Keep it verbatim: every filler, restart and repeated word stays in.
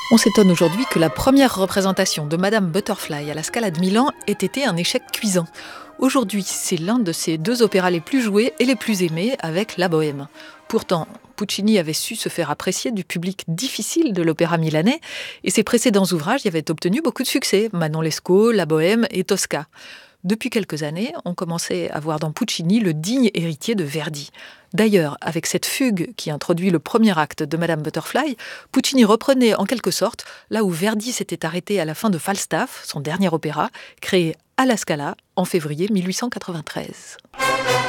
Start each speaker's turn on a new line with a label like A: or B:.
A: On s'étonne aujourd'hui que la première représentation de Madame Butterfly à la Scala de Milan ait été un échec cuisant. Aujourd'hui, c'est l'un de ces deux opéras les plus joués et les plus aimés avec La Bohème. Pourtant, Puccini avait su se faire apprécier du public difficile de l'opéra milanais et ses précédents ouvrages y avaient obtenu beaucoup de succès, Manon Lescaut, La Bohème et Tosca. Depuis quelques années, on commençait à voir dans Puccini le digne héritier de Verdi. D'ailleurs, avec cette fugue qui introduit le premier acte de Madame Butterfly, Puccini reprenait en quelque sorte là où Verdi s'était arrêté à la fin de Falstaff, son dernier opéra, créé à la Scala en février mille huit cent quatre-vingt-treize.